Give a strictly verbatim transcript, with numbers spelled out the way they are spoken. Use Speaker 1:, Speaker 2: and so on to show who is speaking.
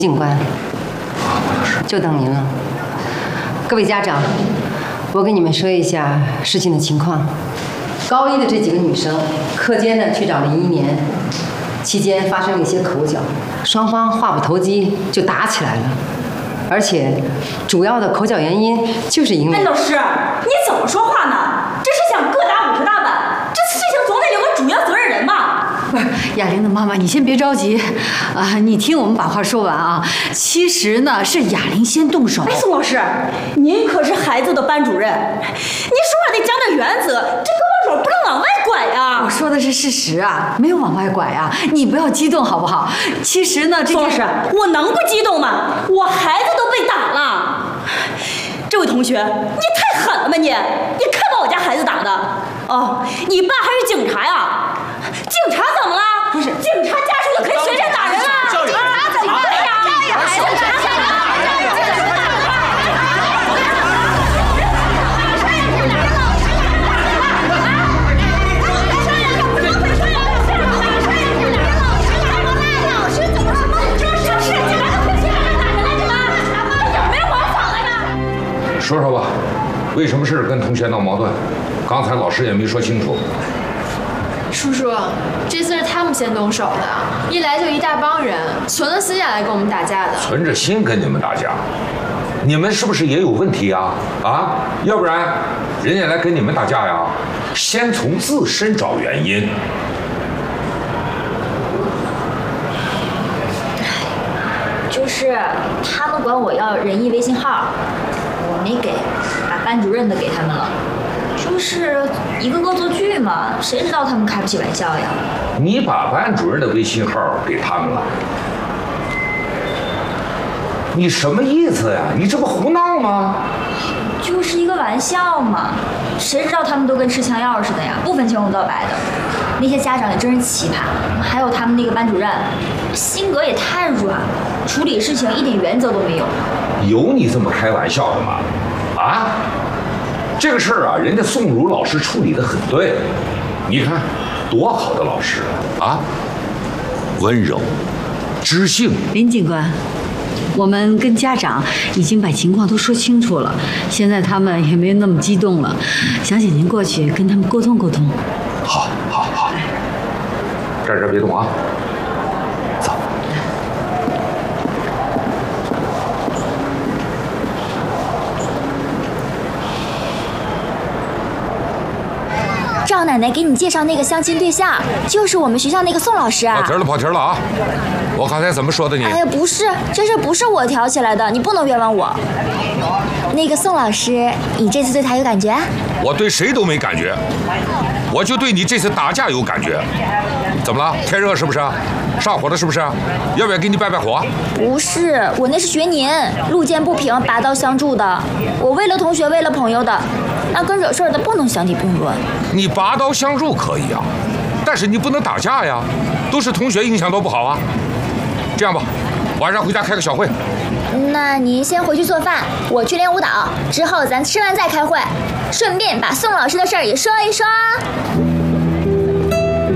Speaker 1: 警官，就等您了。各位家长，我跟你们说一下事情的情况。高一的这几个女生，课间呢去找林一年，期间发生了一些口角，双方话不投机就打起来了。而且，主要的口角原因就是因为……
Speaker 2: 哎，老师，你怎么说话呢？这是想各打五十大板，这事情总得有个主要责任人吧？
Speaker 3: 不是雅玲的妈妈，你先别着急，啊，你听我们把话说完啊。其实呢，是雅玲先动手。
Speaker 2: 哎，宋老师，您可是孩子的班主任，您说话得讲点原则，这胳膊肘不能往外拐呀。
Speaker 3: 我说的是事实啊，没有往外拐啊，你不要激动好不好？其实呢，这
Speaker 2: 宋老师，我能不激动吗？我孩子都被打了。这位同学，你太狠了吧你！你看把我家孩子打的。哦，你爸还是警察呀？ 警察怎么了？不是，警察家属就可以随便打人了？警察怎么对呀？教育孩子，教育
Speaker 4: 说说吧，为什么事跟同学闹矛盾？刚才老师也没说清楚。
Speaker 5: 叔叔，这次是他们先动手的，一来就一大帮人，存了心眼来跟我们打架的。
Speaker 4: 存着心跟你们打架，你们是不是也有问题呀？啊，要不然人家来跟你们打架呀？先从自身找原因。
Speaker 6: 就是他们管我要仁义微信号，我没给，把班主任的给他们了。 就是一个恶作剧嘛，谁知道他们开不起玩笑呀？
Speaker 4: 你把班主任的微信号给他们了，你什么意思呀？你这不胡闹吗？
Speaker 6: 就是一个玩笑嘛，谁知道他们都跟吃枪药似的呀，不分青红皂白的。那些家长也真是奇葩，还有他们那个班主任，性格也太软了，处理事情一点原则都没有。
Speaker 4: 有你这么开玩笑的吗？啊？ 这个事儿啊，人家宋茹老师处理得很对，你看，多好的老师啊！温柔、知性。
Speaker 3: 林警官，我们跟家长已经把情况都说清楚了，现在他们也没那么激动了，想请您过去跟他们沟通沟通。
Speaker 4: 好，好，好，站这儿别动啊！走。
Speaker 6: 赵奶奶给你介绍那个相亲对象，就是我们学校那个宋老师啊。
Speaker 4: 跑题了，跑题了啊！我刚才怎么说的你？
Speaker 6: 哎呀，不是，这事不是我挑起来的，你不能冤枉我。那个宋老师，你这次对他有感觉？
Speaker 4: 我对谁都没感觉，我就对你这次打架有感觉。怎么了？天热是不是？上火了是不是？要不要给你败败火？
Speaker 6: 不是，我那是学您，路见不平拔刀相助的。我为了同学，为了朋友的。 那跟惹事儿的不能相提并论。
Speaker 4: 你拔刀相助可以啊，但是你不能打架呀，都是同学，影响多不好啊。这样吧，晚上回家开个小会。
Speaker 6: 那您先回去做饭，我去练舞蹈，之后咱吃完再开会，顺便把宋老师的事儿也说一说。